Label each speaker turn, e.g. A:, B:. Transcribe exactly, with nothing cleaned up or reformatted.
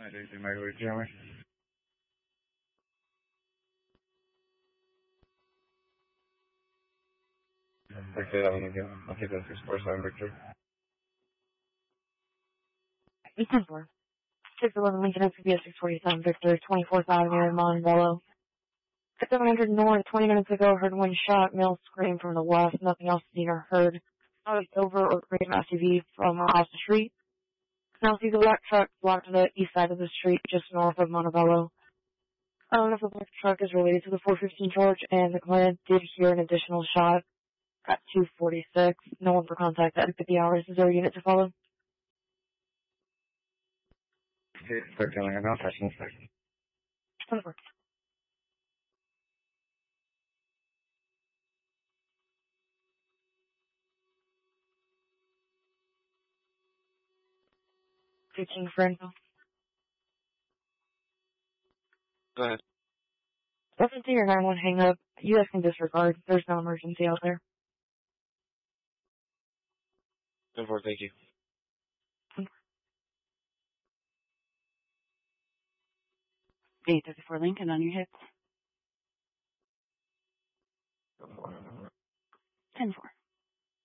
A: I do see my way, Jeremy. Victor, I'm gonna go. I'll take that six four seven, Victor.
B: eight ten four. six eleven Lincoln S P B S six forty-seven Victor, twenty-fourth Avenue in Montebello. At seven hundred north, twenty minutes ago, heard one shot, male scream from the west, nothing else seen or heard. Not a silver or gray S U V from across the street. Now see the black truck blocked to the east side of the street, just north of Montebello. I don't know if the black truck is related to the four fifteen charge, and the client did hear an additional shot at two forty-six. No one for contact at fifty hours. Is there a unit to follow?
A: Okay, start telling I'm not touching the second.
B: Over. fifteen for info.
A: Go ahead.
B: Listen to your nine one hang up. You guys can disregard. There's no emergency out there.
A: ten four, thank you.
B: eight thirty-four Lincoln on your hip. ten four.